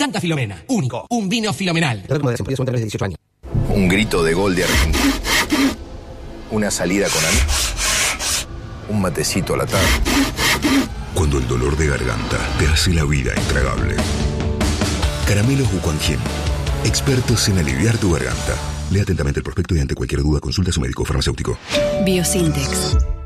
Santa Filomena, único, un vino filomenal. Un grito de gol de Argentina. Una salida con amigos. Un matecito a la tarde. Cuando el dolor de garganta te hace la vida intragable. Caramelos Wuquanjin, expertos en aliviar tu garganta. Lea atentamente el prospecto y ante cualquier duda consulta a su médico farmacéutico. Biosintex.